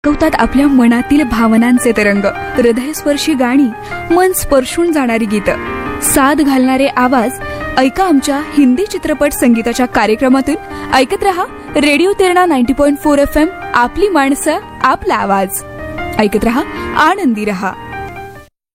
कवतात आपल्या मनातील भावनांचे तरंग, हृदयस्पर्शी गाणी, मन स्पर्शून जाणारी गीतं, साद घालणारे आवाज. ऐका आमच्या हिंदी चित्रपट संगीताच्या कार्यक्रमातून. ऐकत रहा रेडिओ तेरणा 90.4 FM. आपली माणसं, आपला आवाज. ऐकत रहा, आनंदी रहा.